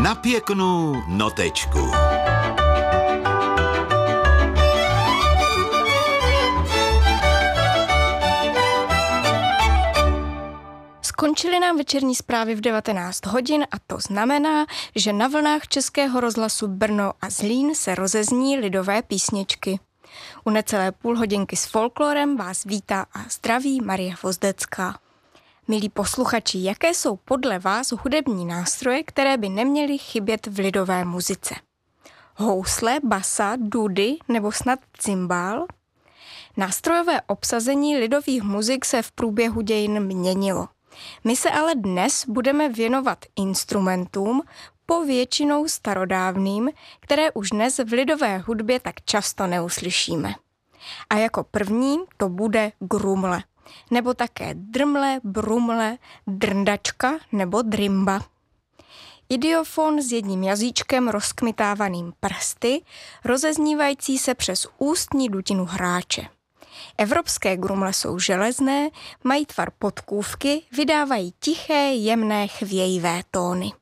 na pěknou notečku. Skončily nám večerní zprávy v 19 hodin a to znamená, že na vlnách Českého rozhlasu Brno a Zlín se rozezní lidové písničky. U necelé půl hodinky s folklorem vás vítá a zdraví Marie Vozdecká. Milí posluchači, jaké jsou podle vás hudební nástroje, které by neměly chybět v lidové muzice? Housle, basa, dudy nebo snad cymbál? Nástrojové obsazení lidových muzik se v průběhu dějin měnilo. My se ale dnes budeme věnovat instrumentům, povětšinou starodávným, které už dnes v lidové hudbě tak často neuslyšíme. A jako první to bude grumle, nebo také drmle, brumle, drndačka nebo drimba. Idiofon s jedním jazyčkem rozkmitávaným prsty, rozeznívající se přes ústní dutinu hráče. Evropské grumle jsou železné, mají tvar podkůvky, vydávají tiché, jemné, chvějivé tóny.